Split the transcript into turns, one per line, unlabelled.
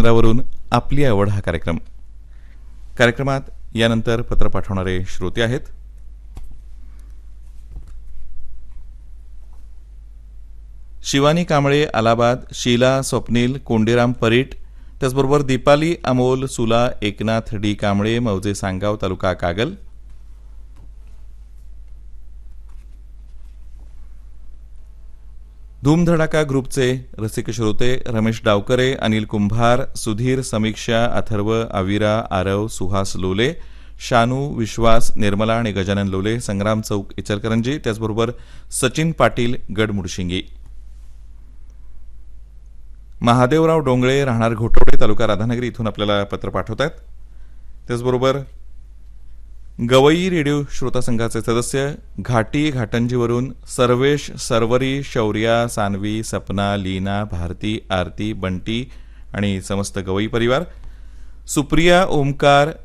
केंद्रावरून आपली आवड हा कार्यक्रमात यानंतर पत्र पाठवणारे श्रोते आहेत. शिवानी कांबळे अलाहाबाद, शीला स्वप्नील कोंडीराम परीट, त्याचबरोबर दीपाली अमोल सुला एकनाथ डी कांबळे मौजे सांगाव तालुका कागल. धूमधडाका ग्रुपचे रसिक श्रोते रमेश डावकरे, अनिल कुंभार, सुधीर, समीक्षा, अथर्व, अविरा, आरव, सुहास लोले, शानू, विश्वास, निर्मला आणि गजानन लोले संग्राम चौक इचलकरंजी, त्याचबरोबर सचिन पाटील गडमुडशिंगी. महादेवराव डोंगळे राहणार घोटवडे तालुका राधानगरी इथून आपल्याला पत्र पाठवतात. त्याचबरोबर गवई रेडिओ श्रोता संघाचे सदस्य घाटी घाटंजीवरून सर्वेश, सरवरी, शौर्या, सानवी, सपना, लीना, भारती, आरती, बंटी आणि समस्त गवई परिवार. सुप्रिया, ओमकार,